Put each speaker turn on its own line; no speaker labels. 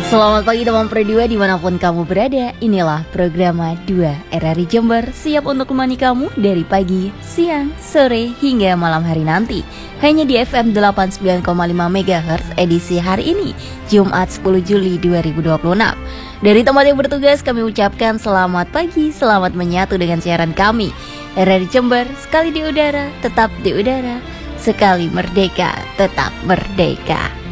Selamat pagi teman Pro 2 dimanapun kamu berada. Inilah program 2 RRI Jember, siap untuk menemani kamu dari pagi, siang, sore hingga malam hari nanti. Hanya di FM 89,5 MHz edisi hari ini, Jumat 10 Juli 2026. Dari tempat yang bertugas kami ucapkan selamat pagi, selamat menyatu dengan siaran kami. RRI Jember, sekali di udara, tetap di udara. Sekali merdeka, tetap merdeka.